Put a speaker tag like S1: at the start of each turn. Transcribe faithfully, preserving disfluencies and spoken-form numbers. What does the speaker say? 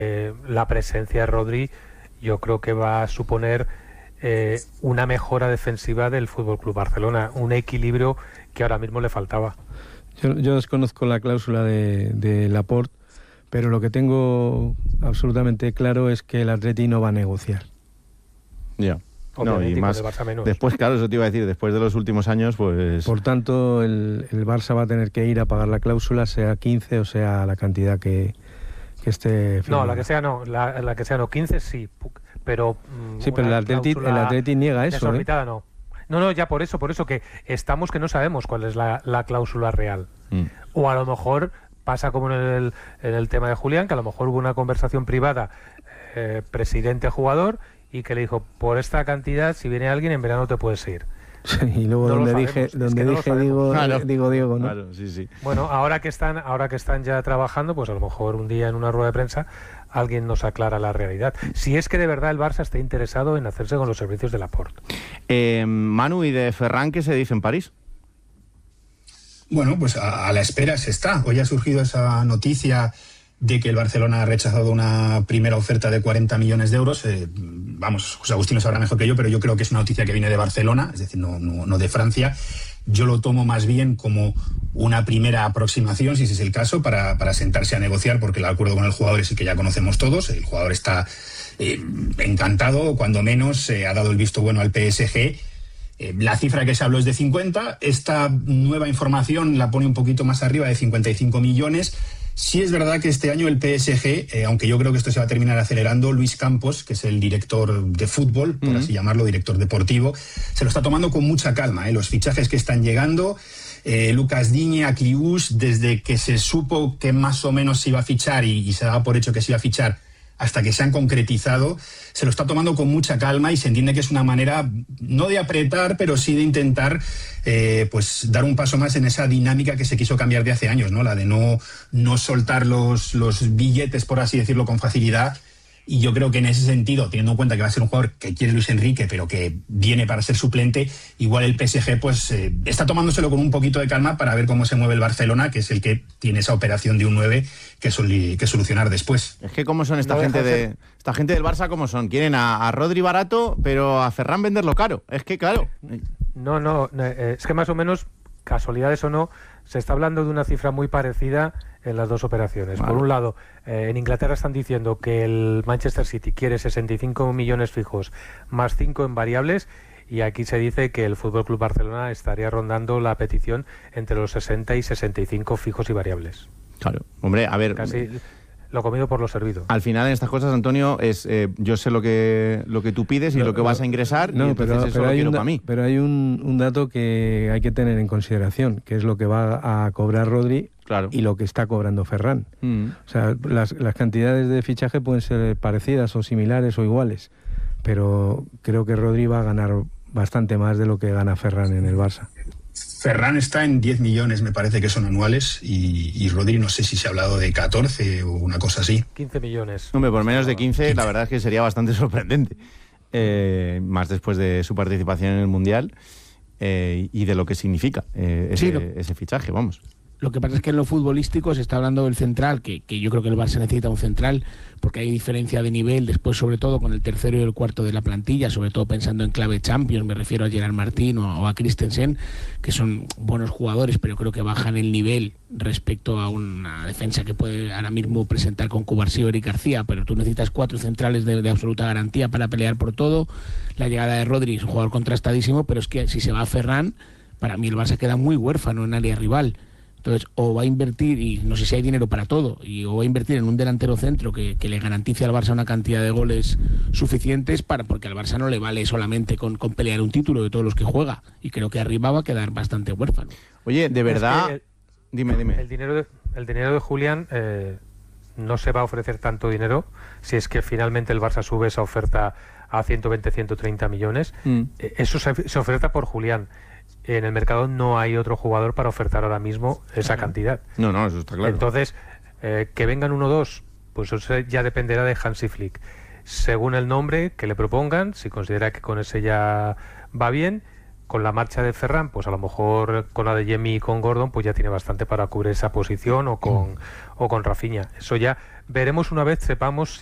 S1: eh, la presencia de Rodri yo creo que va a suponer eh, una mejora defensiva del F C Barcelona, un equilibrio que ahora mismo le faltaba.
S2: Yo, yo desconozco la cláusula de, de Laporte, pero lo que tengo absolutamente claro es que el Atleti no va a negociar.
S3: Ya. No, y más después, claro, eso te iba a decir, después de los últimos años, pues...
S2: Por tanto, el, el Barça va a tener que ir a pagar la cláusula, sea quince o sea la cantidad que, que esté firmada.
S1: No, la que sea no, la, la que sea no, quince sí, pero...
S2: Sí, pero el Atleti, el Atleti niega eso, ¿eh?
S1: no. No, no, ya por eso, por eso que estamos que no sabemos cuál es la, la cláusula real. Mm. O a lo mejor pasa como en el, en el tema de Julián, que a lo mejor hubo una conversación privada eh, presidente-jugador y que le dijo, por esta cantidad, si viene alguien, en verano te puedes ir.
S2: Sí, y luego no donde dije, donde no dije digo, claro. digo Diego, ¿no?
S3: Claro, sí, sí.
S1: Bueno, ahora que están, ahora que están ya trabajando, pues a lo mejor un día en una rueda de prensa alguien nos aclara la realidad. Si es que de verdad el Barça está interesado en hacerse con los servicios de Laporte.
S3: Eh, Manu, ¿y de Ferran qué se dice en París?
S4: Bueno, pues a, a la espera se está. Hoy ha surgido esa noticia de que el Barcelona ha rechazado una primera oferta de cuarenta millones de euros. Eh, vamos, José Agustín lo sabrá mejor que yo, pero yo creo que es una noticia que viene de Barcelona, es decir, no, no, no de Francia. Yo lo tomo más bien como una primera aproximación, si ese es el caso, para, para sentarse a negociar, porque el acuerdo con el jugador es el que ya conocemos todos. El jugador está eh, encantado, cuando menos eh, ha dado el visto bueno al P S G. Eh, la cifra que se habló es de cincuenta. Esta nueva información la pone un poquito más arriba, de cincuenta y cinco millones. Sí es verdad que este año el P S G, eh, aunque yo creo que esto se va a terminar acelerando, Luis Campos, que es el director de fútbol, por uh-huh. así llamarlo, director deportivo, se lo está tomando con mucha calma. Eh. Los fichajes que están llegando, eh, Lucas Digne, Akliouche, desde que se supo que más o menos se iba a fichar y, y se daba por hecho que se iba a fichar, hasta que se han concretizado, se lo está tomando con mucha calma y se entiende que es una manera, no de apretar, pero sí de intentar eh, pues dar un paso más en esa dinámica que se quiso cambiar de hace años, ¿no? La de no, no soltar los, los billetes, por así decirlo, con facilidad. Y yo creo que en ese sentido, teniendo en cuenta que va a ser un jugador que quiere Luis Enrique, pero que viene para ser suplente, igual el P S G pues eh, está tomándoselo con un poquito de calma para ver cómo se mueve el Barcelona, que es el que tiene esa operación de un nueve que, soli- que solucionar después.
S3: Es que cómo son esta no gente de esta gente del Barça, cómo son. Quieren a, a Rodri barato, pero a Ferran venderlo caro. Es que claro.
S1: No, no, no eh, es que más o menos, casualidades o no, se está hablando de una cifra muy parecida en las dos operaciones. Vale. Por un lado, eh, en Inglaterra están diciendo que el Manchester City quiere sesenta y cinco millones fijos más cinco en variables, y aquí se dice que el F C Barcelona estaría rondando la petición entre los sesenta y sesenta y cinco fijos y variables.
S3: Claro, hombre, a ver...
S1: Casi lo comido por lo servido.
S3: Al final en estas cosas, Antonio, es eh, yo sé lo que lo que tú pides y no, lo que no, vas a ingresar,
S2: no,
S3: y entonces
S2: pero,
S3: eso
S2: pero
S3: lo
S2: hay
S3: quiero
S2: un,
S3: para mí.
S2: Pero hay un, un dato que hay que tener en consideración, que es lo que va a cobrar Rodri, claro, y lo que está cobrando Ferran. Mm. O sea, las, las cantidades de fichaje pueden ser parecidas o similares o iguales, pero creo que Rodri va a ganar bastante más de lo que gana Ferran en el Barça.
S4: Ferran está en diez millones, me parece que son anuales, y, y Rodri no sé si se ha hablado de catorce o una cosa así.
S1: quince millones.
S3: Hombre, por menos de quince, la verdad es que sería bastante sorprendente. Eh, más después de su participación en el Mundial eh, y de lo que significa eh, ese, sí, lo... ese fichaje, vamos.
S5: Lo que pasa es que en lo futbolístico se está hablando del central, que, que yo creo que el Barça necesita un central, porque hay diferencia de nivel después, sobre todo con el tercero y el cuarto de la plantilla, sobre todo pensando en clave Champions, me refiero a Gerard Martín o, o a Christensen, que son buenos jugadores, pero creo que bajan el nivel respecto a una defensa que puede ahora mismo presentar con Cubarsí o Eric García, pero tú necesitas cuatro centrales de, de absoluta garantía para pelear por todo. La llegada de Rodri es un jugador contrastadísimo, pero es que si se va a Ferran, para mí el Barça queda muy huérfano en área rival. Entonces, o va a invertir, y no sé si hay dinero para todo, y o va a invertir en un delantero centro que, que le garantice al Barça una cantidad de goles suficientes, para porque al Barça no le vale solamente con, con pelear un título de todos los que juega, y creo que arriba va a quedar bastante huérfano.
S3: Oye, de verdad...
S1: Es que el,
S3: dime, dime.
S1: El dinero de, el dinero de Julián eh, no se va a ofrecer tanto dinero si es que finalmente el Barça sube esa oferta a ciento veinte, ciento treinta millones. Mm. Eh, eso se, se oferta por Julián. En el mercado no hay otro jugador para ofertar ahora mismo esa cantidad.
S3: No, no, eso está claro.
S1: Entonces, eh, que vengan uno o dos, pues eso ya dependerá de Hansi Flick. Según el nombre que le propongan, si considera que con ese ya va bien, con la marcha de Ferran, pues a lo mejor con la de Yemi y con Gordon, pues ya tiene bastante para cubrir esa posición, o con, o con Rafinha. Eso ya veremos una vez sepamos